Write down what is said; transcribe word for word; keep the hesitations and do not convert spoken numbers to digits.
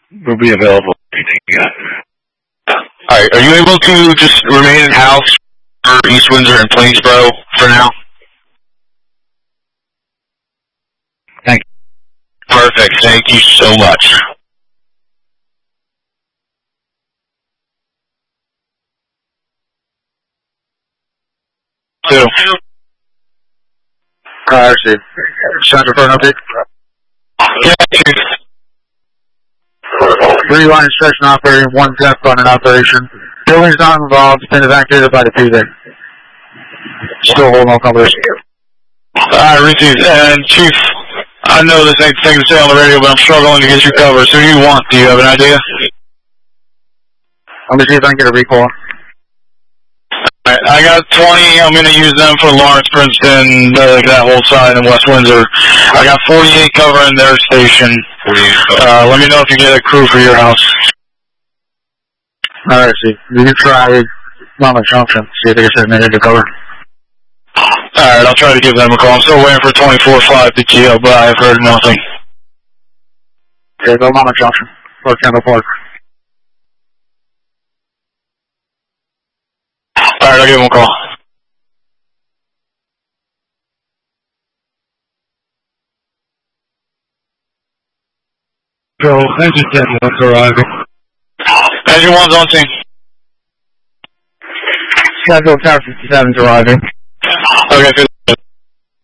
will be available. Alright, are you able to just remain in house for East Windsor and Plainsboro for now? Thank you. Perfect, thank you so much. Two. Uh, Chief. Center for an update. Yeah, Chief. Three line instruction operating, one test on an operation. Building's not involved, it's been evacuated by the Tuesday. Still holding on conversation. Alright, received. And Chief, I know this ain't the thing to say on the radio, but I'm struggling to get you covered. So who do you want? Do you have an idea? Let me see if I can get a recall. Alright, I got twenty. I'm going to use them for Lawrence, Princeton, uh, that whole side in West Windsor. I got forty-eight covering their station. Uh, let me know if you get a crew for your house. Alright, Chief. You can try Mama Junction, see if they can send me to cover. Alright, I'll try to give them a call. I'm still waiting for twenty-four five to G O, but I've heard nothing. Okay, go Mama Junction, or Kendall Park. Alright, I'll give them a call. So, engine ten one's arriving. Engine one's on scene. Schedule Tower fifty-seven's arriving. Okay,